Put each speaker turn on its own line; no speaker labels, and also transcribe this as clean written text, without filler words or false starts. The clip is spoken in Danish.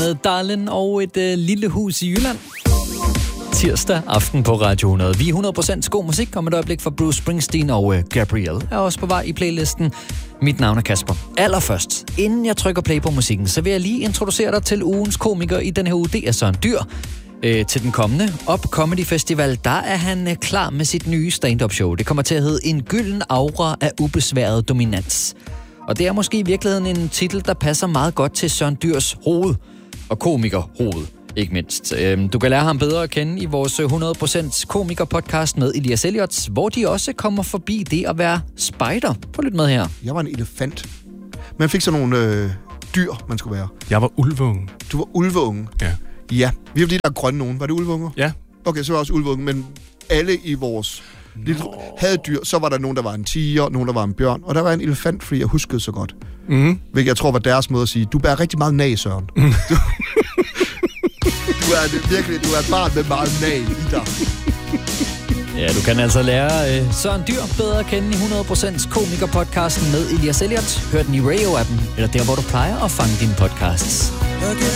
Darlin og et lille hus i Jylland. Tirsdag aften på Radio 100. Vi er 100% god musik, om et øjeblik for Bruce Springsteen og Gabrielle er også på vej i playlisten. Mit navn er Kasper. Allerførst, inden jeg trykker play på musikken, så vil jeg lige introducere dig til ugens komiker i denne her uge. Det er Søren Dyr. Til den kommende Up Comedy Festival, der er han klar med sit nye stand-up show. Det kommer til at hedde En gylden aura af ubesværet dominans. Og det er måske i virkeligheden en titel, der passer meget godt til Søren Dyrs hoved. Og komikerhoved, ikke mindst. Du kan lære ham bedre at kende i vores 100% komiker-podcast med Elias Elliot, hvor de også kommer forbi det at være spider. Prøv lidt med her.
Jeg var en elefant. Man fik sådan nogle dyr, man skulle være.
Jeg var ulveunge.
Du var ulveunge?
Ja.
Ja, vi var de der grønne nogen. Var det ulveunger?
Ja.
Okay, så var jeg også ulveunge, men alle i vores lille havde dyr. Så var der nogen, der var en tiger, nogen, der var en bjørn, og der var en elefant, fordi jeg huskede så godt.
Mm.
Hvilket jeg tror var deres måde at sige, du bærer rigtig meget nag, Søren. Du er et barn med meget nag i dig.
Ja, du kan altså lære Søren Dyr bedre at kende i 100% komiker-podcasten med Elias Elliot. Hør den i radio-appen, eller der, hvor du plejer at fange dine podcasts.